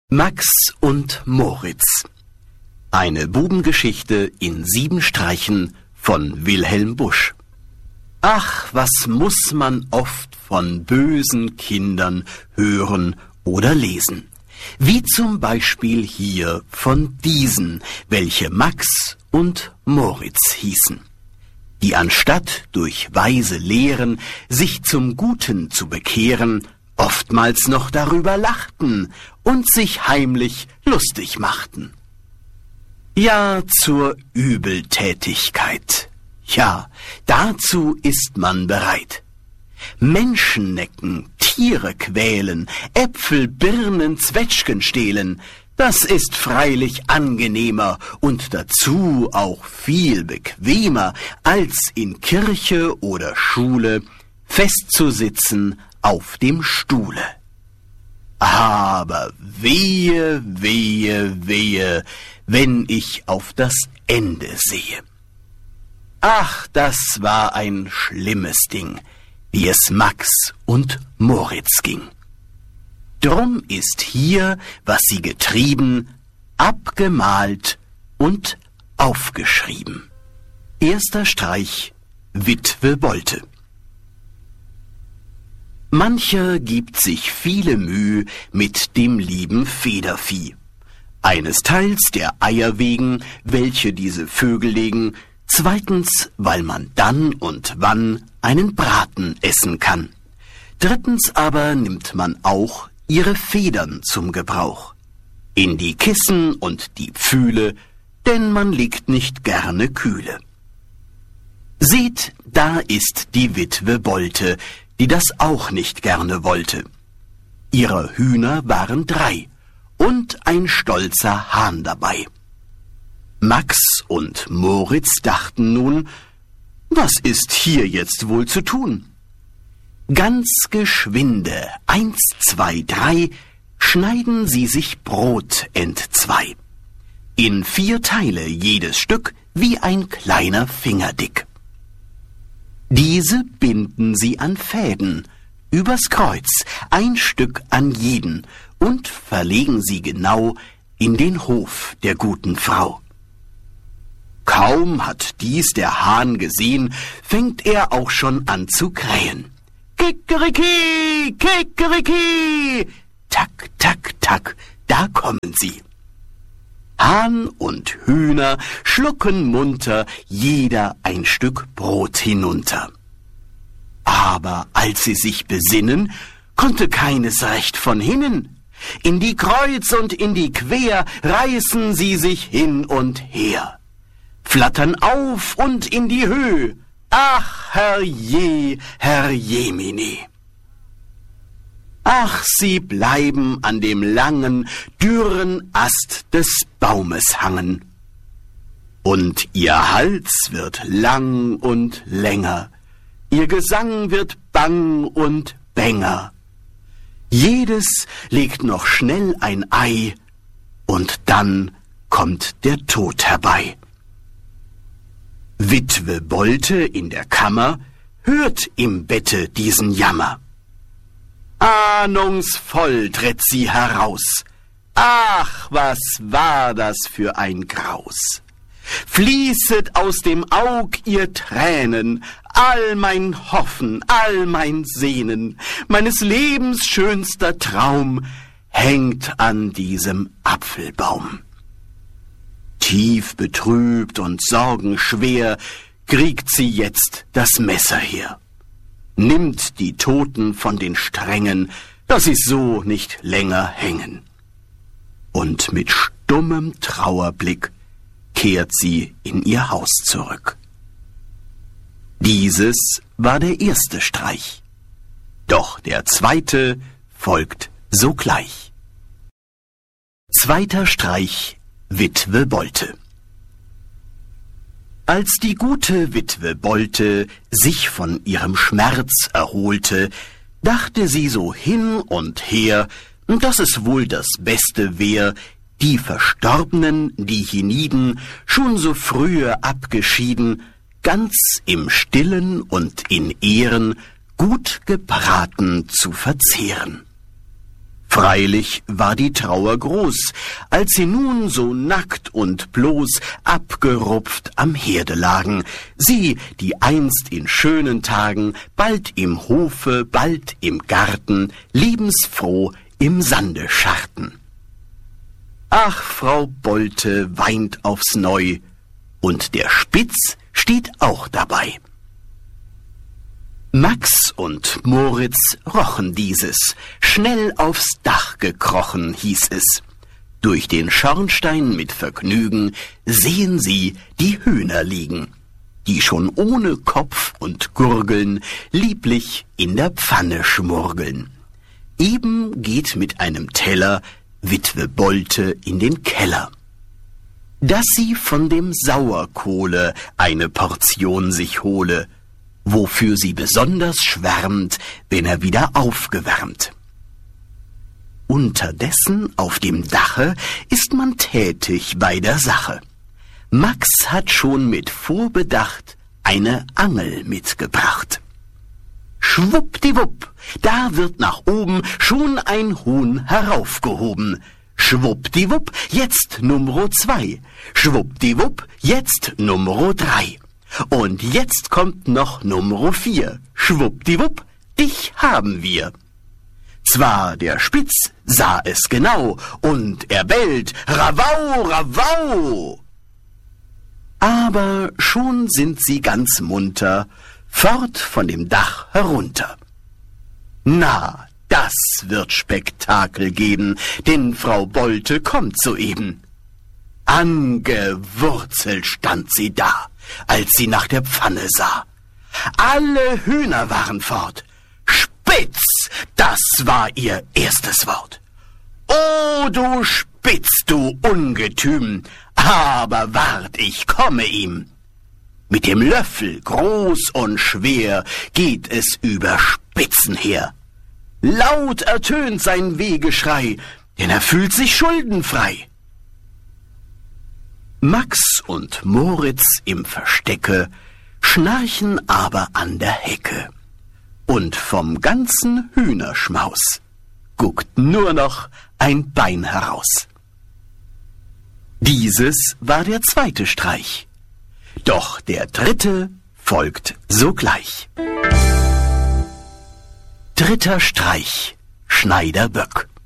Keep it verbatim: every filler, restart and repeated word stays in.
Max und Moritz. Eine Bubengeschichte in sieben Streichen von Wilhelm Busch. Ach, was muss man oft von bösen Kindern hören oder lesen. Wie zum Beispiel hier von diesen, welche Max und Moritz hießen, die anstatt durch weise Lehren sich zum Guten zu bekehren, oftmals noch darüber lachten und sich heimlich lustig machten. Ja, zur Übeltätigkeit. Ja, dazu ist man bereit. Menschen necken, Tiere quälen, Äpfel, Birnen, Zwetschgen stehlen, das ist freilich angenehmer und dazu auch viel bequemer, als in Kirche oder Schule festzusitzen auf dem Stuhle. Aber wehe, wehe, wehe, wenn ich auf das Ende sehe. Ach, das war ein schlimmes Ding, wie es Max und Moritz ging. Drum ist hier, was sie getrieben, abgemalt und aufgeschrieben. Erster Streich: Witwe Bolte. Mancher gibt sich viele Mühe mit dem lieben Federvieh. Eines Teils der Eier wegen, welche diese Vögel legen, zweitens, weil man dann und wann einen Braten essen kann. Drittens aber nimmt man auch ihre Federn zum Gebrauch. In die Kissen und die Pfühle, denn man liegt nicht gerne kühle. Seht, da ist die Witwe Bolte, die das auch nicht gerne wollte. Ihre Hühner waren drei und ein stolzer Hahn dabei. Max und Moritz dachten nun, was ist hier jetzt wohl zu tun? Ganz geschwinde, eins, zwei, drei, schneiden sie sich Brot entzwei. In vier Teile jedes Stück, wie ein kleiner Finger dick. Diese binden sie an Fäden, übers Kreuz, ein Stück an jeden, und verlegen sie genau in den Hof der guten Frau. Kaum hat dies der Hahn gesehen, fängt er auch schon an zu krähen. Kikeriki, Kikeriki! Tack, tack, tack, da kommen sie. Hahn und Hühner schlucken munter jeder ein Stück Brot hinunter. Aber als sie sich besinnen, konnte keines recht von hinnen. In die Kreuz und in die Quer reißen sie sich hin und her, flattern auf und in die Höhe. Ach, herrje, herrjemine! Ach, sie bleiben an dem langen, dürren Ast des Baumes hangen. Und ihr Hals wird lang und länger, ihr Gesang wird bang und bänger. Jedes legt noch schnell ein Ei, und dann kommt der Tod herbei. Witwe Bolte in der Kammer hört im Bette diesen Jammer. Ahnungsvoll tritt sie heraus. Ach, was war das für ein Graus! Fließet aus dem Aug ihr Tränen, all mein Hoffen, all mein Sehnen, meines Lebens schönster Traum hängt an diesem Apfelbaum. Tief betrübt und sorgenschwer kriegt sie jetzt das Messer her, nimmt die Toten von den Strängen, dass sie so nicht länger hängen. Und mit stummem Trauerblick kehrt sie in ihr Haus zurück. Dieses war der erste Streich, doch der zweite folgt sogleich. Zweiter Streich: Witwe Bolte. Als die gute Witwe Bolte sich von ihrem Schmerz erholte, dachte sie so hin und her, dass es wohl das Beste wär, die Verstorbenen, die hienieden, schon so frühe abgeschieden, ganz im Stillen und in Ehren gut gebraten zu verzehren. Freilich war die Trauer groß, als sie nun so nackt und bloß abgerupft am Herde lagen, sie, die einst in schönen Tagen bald im Hofe, bald im Garten, lebensfroh im Sande scharrten. Ach, Frau Bolte weint aufs Neu, und der Spitz steht auch dabei. Max und Moritz rochen dieses, schnell aufs Dach gekrochen, hieß es. Durch den Schornstein mit Vergnügen sehen sie die Hühner liegen, die schon ohne Kopf und Gurgeln lieblich in der Pfanne schmurgeln. Eben geht mit einem Teller Witwe Bolte in den Keller, dass sie von dem Sauerkohle eine Portion sich hole, wofür sie besonders schwärmt, wenn er wieder aufgewärmt. Unterdessen auf dem Dache ist man tätig bei der Sache. Max hat schon mit Vorbedacht eine Angel mitgebracht. Schwuppdiwupp, da wird nach oben schon ein Huhn heraufgehoben. Schwuppdiwupp, jetzt Nummer zwei. Schwuppdiwupp, jetzt Nummer drei. Und jetzt kommt noch Nummer vier. Schwuppdiwupp, dich haben wir. Zwar der Spitz sah es genau, und er bellt, Ravau, Ravau. Aber schon sind sie ganz munter, fort von dem Dach herunter. Na, das wird Spektakel geben, denn Frau Bolte kommt soeben. Angewurzelt stand sie da, als sie nach der Pfanne sah. Alle Hühner waren fort. Spitz, das war ihr erstes Wort. O du Spitz, du Ungetüm, aber wart, ich komme ihm. Mit dem Löffel, groß und schwer, geht es über Spitzen her. Laut ertönt sein Wehgeschrei, denn er fühlt sich schuldenfrei. Max und Moritz im Verstecke schnarchen aber an der Hecke. Und vom ganzen Hühnerschmaus guckt nur noch ein Bein heraus. Dieses war der zweite Streich, doch der dritte folgt sogleich. Dritter Streich, Schneiderböck.